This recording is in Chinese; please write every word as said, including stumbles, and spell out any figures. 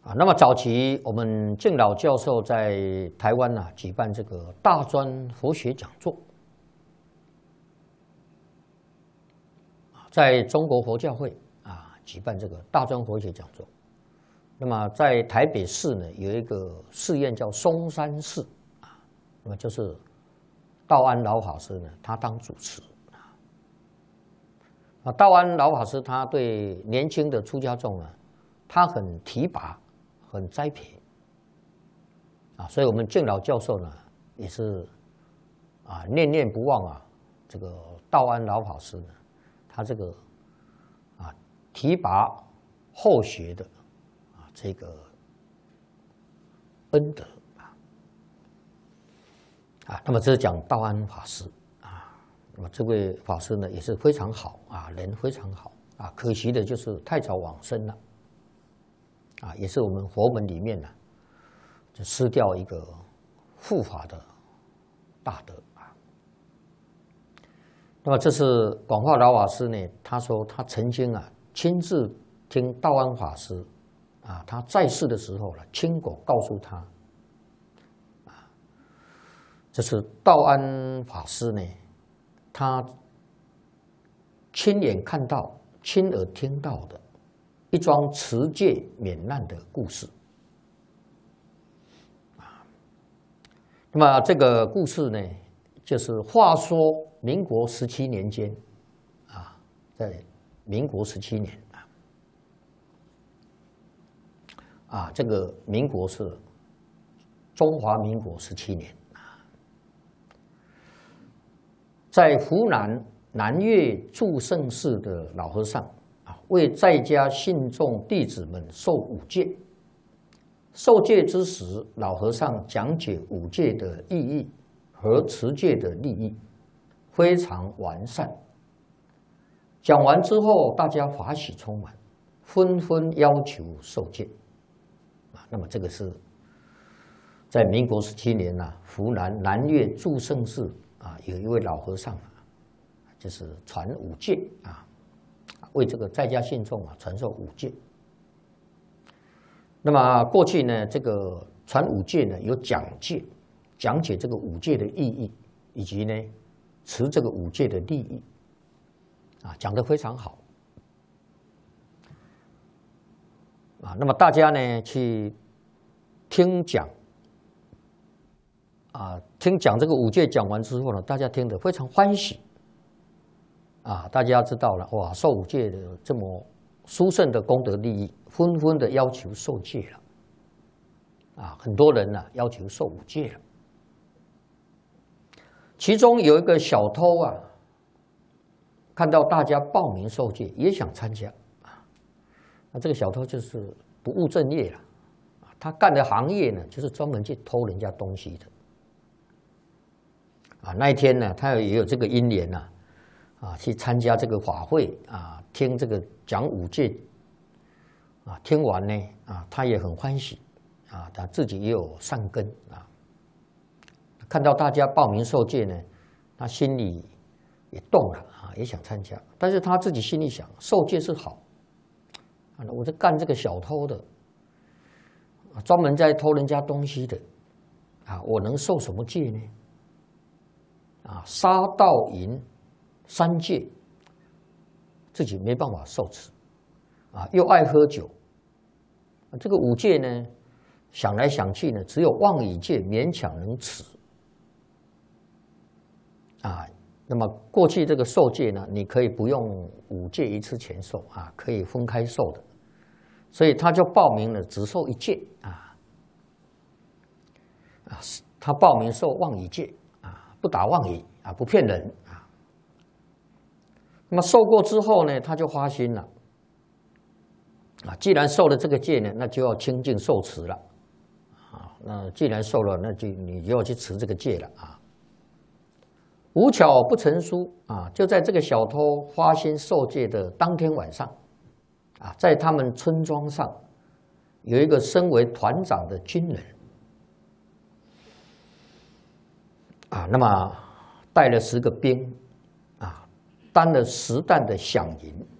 啊，那么早期我们敬老教授在台湾呢、啊、举办这个大专佛学讲座，在中国佛教会啊举办这个大专佛学讲座。那么在台北市呢有一个寺院叫松山寺啊，那么就是道安老法师呢他当主持啊。道安老法师他对年轻的出家众呢，他很提拔。很栽培啊，所以我们敬老教授呢也是啊念念不忘啊，这个道安老法师呢，他这个啊提拔后学的啊这个恩德啊啊，那么这是讲道安法师啊，那么这位法师呢也是非常好啊，人非常好啊，可惜的就是太早往生了。啊，也是我们佛门里面呢、啊，就失掉一个护法的大德啊。那么这是广化老法师呢，他说他曾经啊亲自听道安法师啊，他在世的时候呢，亲口告诉他啊，这是道安法师呢，他亲眼看到、亲耳听到的。一桩持戒免难的故事啊，那么这个故事呢，就是话说民国十七年间啊，在民国十七年啊，啊，这个民国是中华民国十七年啊，在湖南南岳祝圣寺的老和尚。为在家信众弟子们受五戒，受戒之时，老和尚讲解五戒的意义和持戒的利益，非常完善。讲完之后，大家法喜充满，纷纷要求受戒。啊，那么这个是在民国十七年呐、啊，湖南南岳祝圣寺啊，有一位老和尚啊，就是传五戒啊。为这个在家信众啊传授五戒。那么过去呢，这个传五戒呢有讲解，讲解这个五戒的意义，以及呢持这个五戒的利益，啊，讲得非常好。啊，那么大家呢去听讲，啊，听讲这个五戒讲完之后呢，大家听得非常欢喜。啊，大家知道了哇，受五戒的这么殊胜的功德利益，纷纷的要求受戒了。啊，很多人呢、啊、要求受五戒了。其中有一个小偷啊，看到大家报名受戒，也想参加啊。那这个小偷就是不务正业了，他干的行业呢，就是专门去偷人家东西的。啊，那一天呢，他也有这个因缘呐。啊，去参加这个法会啊，听这个讲五戒啊，听完呢啊，他也很欢喜啊，他自己也有善根啊。看到大家报名受戒呢，他心里也动了啊，也想参加。但是他自己心里想，受戒是好啊，我在干这个小偷的，专门在偷人家东西的啊，我能受什么戒呢？啊，杀盗淫。三戒，自己没办法受持，啊，又爱喝酒，这个五戒呢，想来想去呢，只有妄语戒勉强能持，啊，那么过去这个受戒呢，你可以不用五戒一次全受啊，可以分开受的，所以他就报名了，只受一戒啊，啊，他报名受妄语戒啊，不打妄语啊，不骗人。那么受过之后呢，他就发心了，啊，既然受了这个戒呢，那就要清净受持了，啊，那既然受了，那就你就要去持这个戒了啊。无巧不成书啊，就在这个小偷发心受戒的当天晚上，啊，在他们村庄上有一个身为团长的军人，啊，那么带了十个兵。担了十担的饷银